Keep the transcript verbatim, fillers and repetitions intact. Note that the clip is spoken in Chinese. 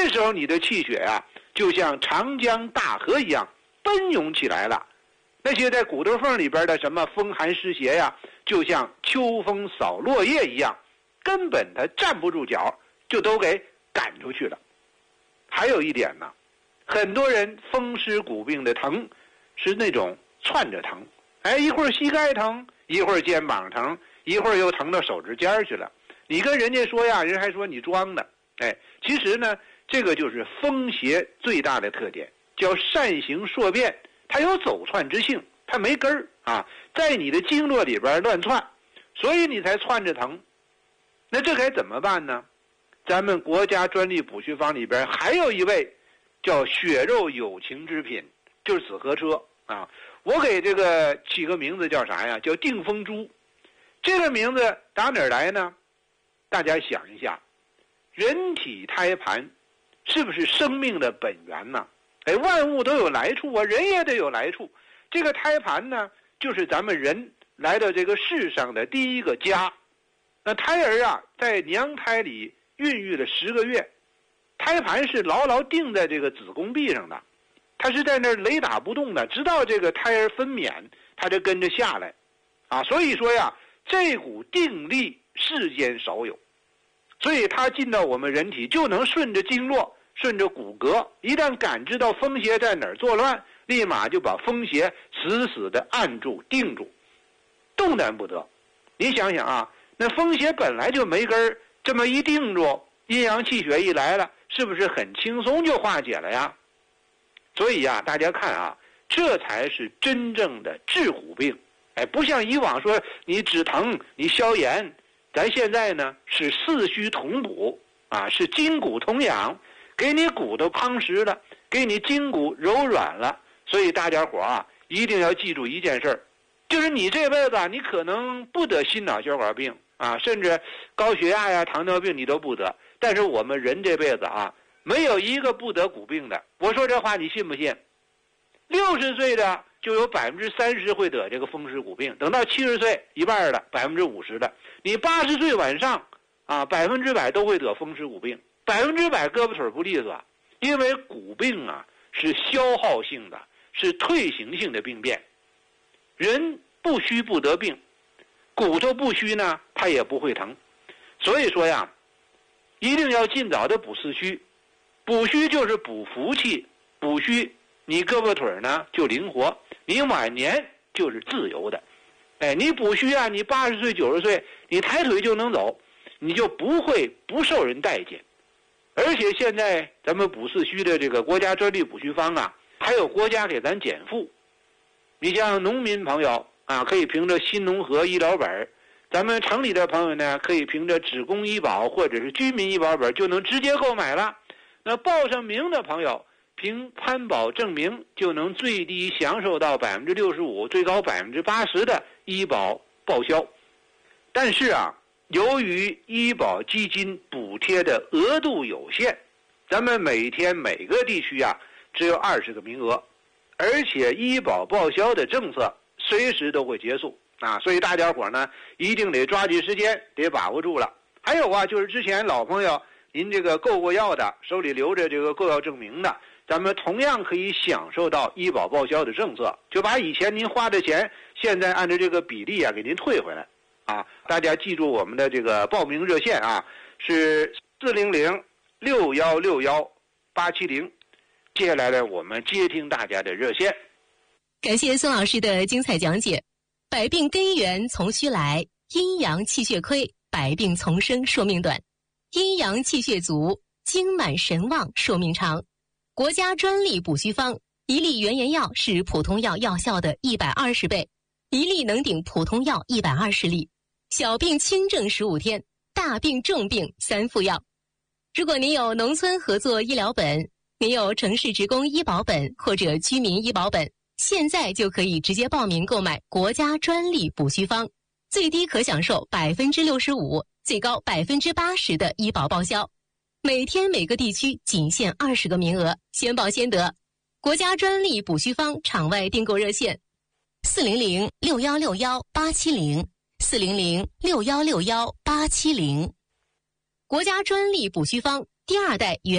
时候你的气血啊，就像长江大河一样奔涌起来了。那些在骨头缝里边的什么风寒湿邪呀，就像秋风扫落叶一样，根本它站不住脚，就都给赶出去了。还有一点呢，很多人风湿骨病的疼是那种窜着疼，哎，一会儿膝盖疼，一会儿肩膀疼，一会儿又疼到手指尖去了。你跟人家说呀，人还说你装的。哎，其实呢，这个就是风邪最大的特点，叫善行硕变，它有走窜之性，它没根儿啊，在你的经络里边乱窜，所以你才窜着疼。那这该怎么办呢？咱们国家专利补虚方里边还有一味叫血肉有情之品，就是紫河车啊。我给这个起个名字叫啥呀？叫定风珠。这个名字打哪儿来呢？大家想一下，人体胎盘是不是生命的本源呢？哎，万物都有来处啊，人也得有来处。这个胎盘呢，就是咱们人来到这个世上的第一个家。那胎儿啊，在娘胎里孕育了十个月，胎盘是牢牢定在这个子宫壁上的，它是在那儿雷打不动的，直到这个胎儿分娩，它就跟着下来，啊，所以说呀，这股定力世间少有，所以它进到我们人体就能顺着经络，顺着骨骼，一旦感知到风邪在哪儿作乱，立马就把风邪死死的按住定住，动弹不得。你想想啊，那风邪本来就没根儿，这么一定住，阴阳气血一来了，是不是很轻松就化解了呀？所以呀，大家看啊，这才是真正的治骨病。哎，不像以往说你止疼你消炎，咱现在呢是四虚同补啊，是筋骨同养，给你骨头夯实了，给你筋骨柔软了。所以大家伙啊，一定要记住一件事儿，就是你这辈子啊，你可能不得心脑血管病啊，甚至高血压呀、糖尿病你都不得。但是我们人这辈子啊，没有一个不得骨病的。我说这话你信不信？六十岁的就有百分之三十会得这个风湿骨病，等到七十岁一半的百分之五十的，你八十岁往上啊，百分之百都会得风湿骨病，百分之百胳膊腿不利索。因为骨病啊是消耗性的，是退行性的病变。人不虚不得病，骨头不虚呢，它也不会疼。所以说呀，一定要尽早的补四虚。补虚就是补福气，补虚你胳膊腿呢就灵活，你晚年就是自由的。哎，你补虚啊，你八十岁九十岁你抬腿就能走，你就不会不受人待见。而且现在咱们补四虚的这个国家专利补虚方啊，还有国家给咱减负。你像农民朋友啊，可以凭着新农合医疗本，咱们城里的朋友呢，可以凭着职工医保或者是居民医保本就能直接购买了。那报上名的朋友，凭参保证明就能最低享受到百分之六十五，最高百分之八十的医保报销。但是啊，由于医保基金补贴的额度有限，咱们每天每个地区啊只有二十个名额，而且医保报销的政策随时都会结束啊，所以大家伙呢一定得抓紧时间，得把握住了。还有啊，就是之前老朋友您这个购过药的，手里留着这个购药证明的，咱们同样可以享受到医保报销的政策，就把以前您花的钱，现在按照这个比例啊给您退回来啊。大家记住我们的这个报名热线啊，是四零零六幺六幺八七零。接下来呢，我们接听大家的热线。 感谢孙老师的精彩讲解。百病根源从虚来，阴阳气血亏，百病丛生，寿命短；阴阳气血足，精满神旺，寿命长。国家专利补虚方，一粒原研药是普通药药效的一百二十倍，一粒能顶普通药一百二十粒。小病轻症十五天，大病重病三副药。如果您有农村合作医疗本，您有城市职工医保本或者居民医保本，现在就可以直接报名购买国家专利补虚方，最低可享受百分之六十五，最高百分之八十的医保报销。每天每个地区仅限二十个名额，先报先得。国家专利补虚方场外订购热线：四零零六幺六幺八七零，四零零六幺六幺八七零。国家专利补虚方第二代原